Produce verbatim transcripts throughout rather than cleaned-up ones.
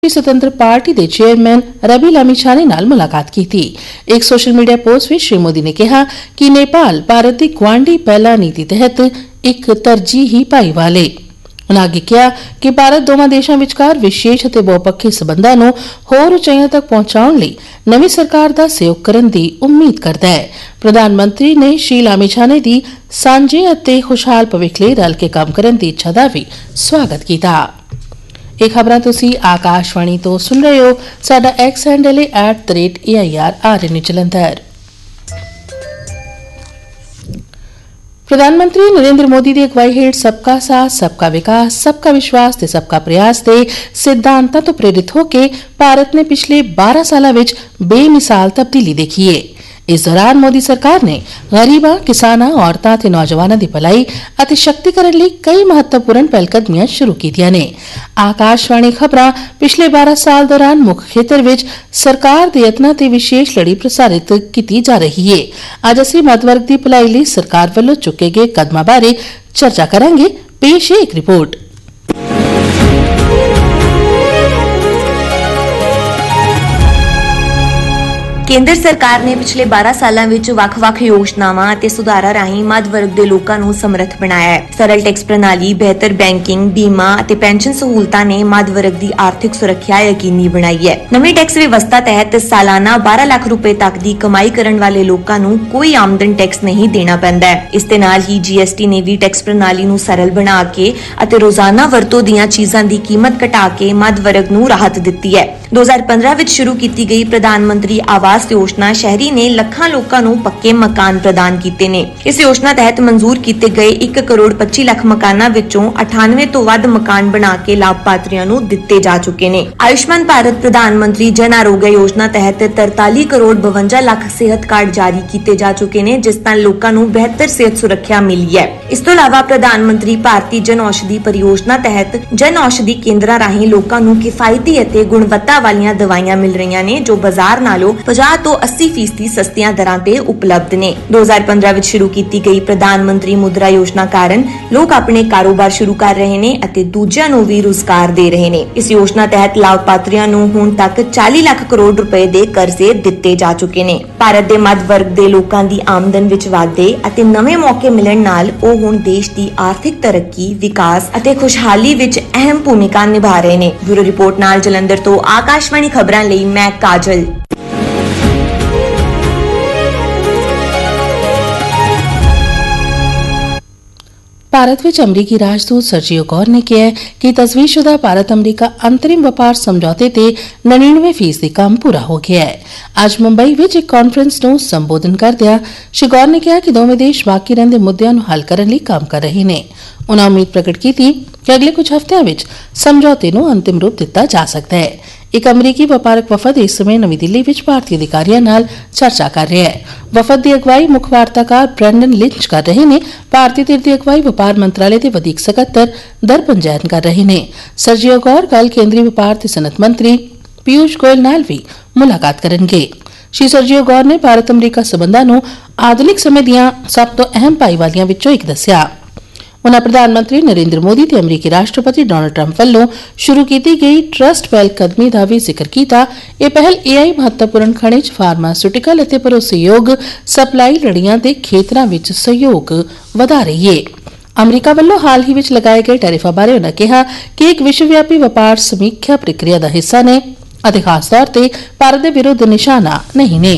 स्वतंत्र पार्टी के चेयरमैन रवि लामिछाने नाल मुलाकात की थी। एक सोशल मीडिया पोस्ट में श्री मोदी ने कहा कि नेपाल भारत की गुआढ़ी पहला नीति तहत एक तरजीही भाईवाल है। उन्होंने आगे कहा कि भारत दोवां देशों विचकार विशेष और बहुपक्षी संबंधों नूं होर उचाइयां तक पहुंचाउण लई नवी सरकार दा सहयोग करन दी उम्मीद करदा है। प्रधानमंत्री ने श्री लामिछाने दी सांझे अते खुशहाल भविख लई रल के काम करन दी इच्छा दा भी स्वागत कीता। ਇਹ ਖਬਰਾਂ ਤੁਸੀਂ ਆਕਾਸ਼ਵਾਣੀ ਤੋਂ ਸੁਣ ਰਹੇ ਹੋ। ਸਾਡਾ ਐਕਸ ਹੈਂਡਲ ਹੈ at the rate A I R R ਐਨ ਜਲੰਧਰ। प्रधानमंत्री नरेंद्र मोदी की अगवाई हेठ सबका साथ सबका विकास सबका विश्वास ते सबका प्रयास के सिद्धांतां तो प्रेरित होकर भारत ने पिछले बारह साल विच बेमिसाल तब्दीली देखी है। इस दौरान मोदी सरकार ने गरीबां, किसानां, औरतां ते नौजवानां दी भलाई अते शक्तिकरण लई कई महत्वपूर्ण पहलकदमियां शुरू कीतियां ने। आकाशवाणी खबरां पिछले बारह साल दौरान मुख्य खेतर विच सरकार दे यत्नां ते विशेष लड़ी प्रसारित की जा रही है। अज असीं मध्यवर्ग दी भलाई लई सरकार वल्लों चुके गए कदमां बारे चर्चा करांगे। पेश है एक रिपोर्ट। केंद्र सरकार ने पिछले बारह सालों विच ਵੱਖ-ਵੱਖ योजनावां ਅਤੇ ਸੁਧਾਰਾਂ ਰਾਹੀਂ ਮੱਧ ਵਰਗ ਦੇ ਲੋਕਾਂ ਨੂੰ ਸਮਰੱਥ ਬਣਾਇਆ ਹੈ। ਸਰਲ ਟੈਕਸ ਪ੍ਰਣਾਲੀ, ਬਿਹਤਰ ਬੈਂਕਿੰਗ, ਬੀਮਾ ਅਤੇ ਪੈਨਸ਼ਨ ਸਹੂਲਤਾਂ ਨੇ ਮੱਧ ਵਰਗ ਦੀ ਆਰਥਿਕ ਸੁਰੱਖਿਆ ਯਕੀਨੀ ਬਣਾਈ ਹੈ। ਨਵੀਂ ਟੈਕਸ ਵਿਵਸਥਾ ਤਹਿਤ ਸਾਲਾਨਾ ਬਾਰਾਂ ਲੱਖ ਰੁਪਏ ਤੱਕ ਦੀ ਕਮਾਈ ਕਰਨ ਵਾਲੇ ਲੋਕਾਂ ਨੂੰ ਕੋਈ ਆਮਦਨ ਟੈਕਸ ਨਹੀਂ ਦੇਣਾ ਪੈਂਦਾ ਹੈ। ਇਸ ਦੇ ਨਾਲ ਹੀ ਜੀ ਐਸ ਟੀ ਨੇ ਵੀ ਟੈਕਸ ਪ੍ਰਣਾਲੀ ਨੂੰ ਸਰਲ ਬਣਾ ਕੇ ਅਤੇ ਰੋਜ਼ਾਨਾ ਵਰਤੋਂ ਦੀਆਂ ਚੀਜ਼ਾਂ ਦੀ ਕੀਮਤ ਘਟਾ ਕੇ ਮੱਧ ਵਰਗ ਨੂੰ ਰਾਹਤ ਦਿੱਤੀ ਹੈ। ਦੋ ਹਜ਼ਾਰ ਪੰਦਰਾਂ ਵਿੱਚ ਸ਼ੁਰੂ ਕੀਤੀ ਗਈ ਪ੍ਰਧਾਨ ਮੰਤਰੀ ਆਵਾਸ योजना शहरी ने ਲੱਖਾਂ ਲੋਕਾਂ ਨੂੰ ਪੱਕੇ ਮਕਾਨ ਪ੍ਰਦਾਨ ਕੀਤੇ ਨੇ। ਇਸ ਯੋਜਨਾ ਤਹਿਤ ਮਨਜ਼ੂਰ ਕੀਤੇ ਗਏ ਇੱਕ ਕਰੋੜ ਪੱਚੀ ਲੱਖ ਮਕਾਨਾਂ ਵਿੱਚੋਂ ਅਠਾਨਵੇਂ ਤੋਂ ਵੱਧ ਮਕਾਨ ਬਣਾ ਕੇ ਲਾਭਪਾਤਰੀਆਂ ਨੂੰ ਦਿੱਤੇ ਜਾ ਚੁੱਕੇ ਨੇ। ਆਯੁਸ਼ਮਾਨ ਭਾਰਤ ਪ੍ਰਧਾਨ ਮੰਤਰੀ ਜਨ ਆਰੋਗਯ ਯੋਜਨਾ ਤਹਿਤ ਤਰਤਾਲੀ ਕਰੋੜ ਬਵੰਜਾ ਲੱਖ ਸਿਹਤ ਕਾਰਡ ਜਾਰੀ ਕੀਤੇ ਜਾ ਚੁੱਕੇ ਨੇ, ਜਿਸ ਨਾਲ ਲੋਕਾਂ ਨੂੰ ਬਿਹਤਰ ਸਿਹਤ ਸੁਰੱਖਿਆ ਮਿਲੀ ਹੈ। ਇਸ ਤੋਂ ਇਲਾਵਾ ਪ੍ਰਧਾਨ ਮੰਤਰੀ ਭਾਰਤੀ ਜਨ ਔਸ਼ਧੀ ਪਰਿਯੋਜਨਾ ਤਹਿਤ ਜਨ ਔਸ਼ਧੀ ਕੇਂਦਰਾਂ ਰਾਹੀਂ ਲੋਕਾਂ ਨੂੰ ਕਿਫਾਇਤੀ ਅਤੇ ਗੁਣਵੱਤਾ ਵਾਲੀਆਂ ਦਵਾਈਆਂ ਮਿਲ ਰਹੀਆਂ ਨੇ, ਜੋ ਬਾਜ਼ਾਰ ਨਾਲੋਂ ਪੰਜਾਹ ਤੋਂ अस्सी फीसदी सस्तियां दरां ते उपलब्ध ने। दो हज़ार पंद्रह विच शुरू की गई प्रधानमंत्री मुद्रा योजना कारण लोग अपने कारोबार शुरू कर रहे ने अते दूजियां नूं भी रोजगार दे रहे ने। इस योजना तहत लाभपात्रियां नूं हुण तक चालीस लाख करोड़ रुपए दे कर्जे दिते जा चुके ने। भारत दे मध्य वर्ग दे लोकां दी आमदन विच वाधे अते नवे मौके मिलण नाल ओ हुण देश दी आर्थिक तरक्की, विकास अते खुशहाली विच अहम भूमिका निभा रहे ने। ब्यूरो रिपोर्ट नाल जलंधर तो आकाशवाणी खबरां लई मैं काजल। भारत में अमरीकी राजदूत सर्जियो गौर ने कहा है कि तजवीज़शुदा भारत अमरीका अंतरिम व्यापार समझौते ते नड़िनवे फीसदी काम पूरा हो गया है। आज मुंबई में एक कॉन्फ्रेंस नूं संबोधन करदिआं श्री गौर ने कहा कि दोवें देश बाकी रहंदे मुद्दिआं नूं हल करन लई काम कर रहे हैं। उन्होंने उम्मीद प्रकट की थी कि अगले कुछ हफ्तिਆਂ ਵਿੱਚ समझौते नूं अंतिम रूप दिता जा सकता है। एक अमरीकी व्यापारक वफद इस समय नवी दिल्ली विच भारतीय अधिकारियों नाल चर्चा कर रहा है। वफद की अगवाई मुख वार्ताकार ब्रैंडन लिंच कर रहे हैं। भारतीय धिर की अगवाई व्यापार मंत्रालय के वधीक सकत्तर दर्पण जैन कर रहे हैं। सर्जियो गौर कल केंद्रीय व्यापार ते सनत मंत्री पीयूष गोयल नाल भी मुलाकात करेंगे। श्री सर्जियो गौर ने भारत अमरीका संबंधां नूं आधुनिक समय दीआं सब तो अहम भाईवालियां विचों एक दस्सिया। उन्होंने प्रधानमंत्री नरेंद्र मोदी ते अमरीकी राष्ट्रपति डोनाल्ड ट्रंप वालों शुरू की गई ट्रस्ट पहलकदमी का भी जिक्र किया। यह पहल एआई महत्वपूर्ण खनिज, फार्मास्यूटिकल और भरोसेयोग सप्लाई लड़ियां के खेतरां विच सहयोग वधा रही है। अमरीका वालों हाल ही विच लगाए गए टैरिफां बारे उन्होंने कहा कि एक विश्वव्यापी व्यापार समीक्षा प्रक्रिया का हिस्सा ने और खास तौर पर भारत के विरुद्ध निशाना नहीं ने।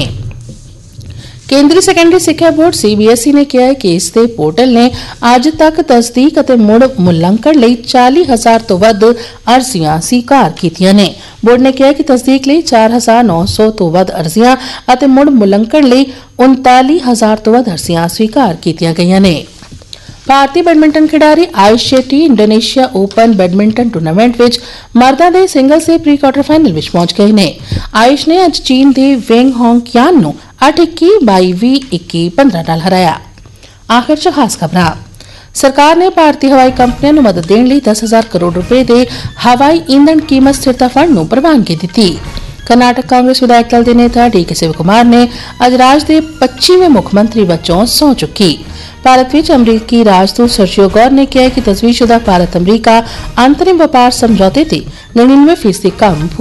केंद्रीय secondary सिक्ख्या board C B S E ने कहा है कि इसके पोर्टल ने अज तक तस्दीक और मुड़ मुलांकण लई चालीस हजार तो वध अर्जियां स्वीकार कीतियां ने। बोर्ड ने कहा कि तस्दीक लई चार हजार नौ सौ तो वध अर्जियां और मुड़ मुलांकण लई उनताली हजार तो वध अर्जियां स्वीकार कीतियां गईयां ने। भारतीय badminton खिडारी Ayush Shetty Indonesia open badminton tournament विच मर्दां दे सिंगल्स दे प्री क्वार्टर फाइनल विच पहुंच गए ने। आयुष ने अज चीन दे वेंग होंग क्यान नूं अठ इक्की बाई भी इक्की पंद्रह नाल हराया। आखिर च खास खबरां। सरकार ने भारतीय हवाई कंपनियों नूं मदद देण लई दस हजार करोड़ रुपए दे हवाई ईंधन कीमत स्थिरता फंड नूं प्रवानगी दित्ती। कर्नाटक कांग्रेस विधायक दल के नेता डी के शिव कुमार ने अज राज के पच्चीवें मुख्यमंत्री वजों सहुं चुकी। भारत विच अमरीकी राजदूत सर्जियो गौर ने कहा कि तजवीज़शुदा भारत अमरीका अंतरिम व्यापार समझौते ते नड़िनवे फीसदी काम